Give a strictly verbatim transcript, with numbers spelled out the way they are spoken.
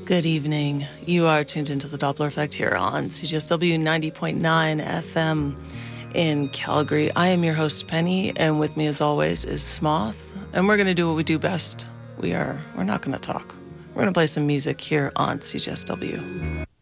Good evening. You are tuned into the Doppler Effect here on C J S W ninety point nine F M in Calgary. I am your host, Penny, and with me as always is Smoth, and we're going to do what we do best. We are, we're not going to talk. We're going to play some music here on C J S W.